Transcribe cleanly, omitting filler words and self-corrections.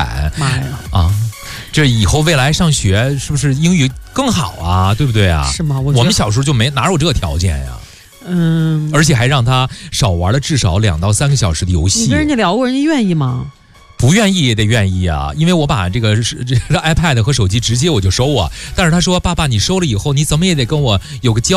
感。 妈呀！ 啊，这以后未来上学是不是英语更好啊？对不对啊？ 是吗？我们小时候就哪有这个条件呀？ 嗯， 而且还让他少玩了至少2到3个小时的游戏。 你跟人家聊过，人家愿意吗？ 不愿意也得愿意啊，因为我把这个 iPad 和手机直接我就收啊。但是他说：“爸爸，你收了以后，你怎么也得跟我有个交